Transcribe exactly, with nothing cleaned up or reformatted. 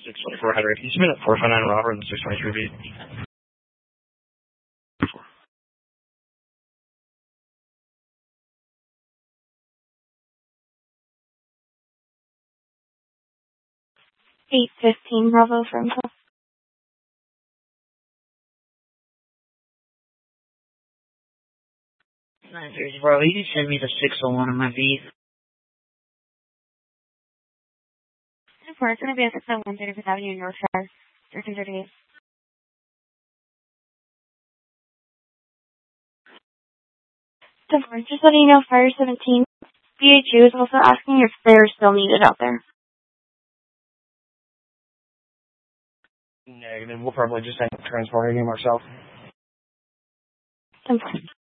six twenty-four Hydrate. Can you submit at four five nine Robert and six twenty-three B? eight fifteen Bravo from nine thirty Bravo, you can send me the six oh one on my V. We're going to be at six oh one thirty-fifth Avenue in Northshire, thirteen thirty-eight. Just letting you know, Fire seventeen, B H U is also asking if they're still needed out there. Negative. We'll probably just end up transporting him ourselves. ten four.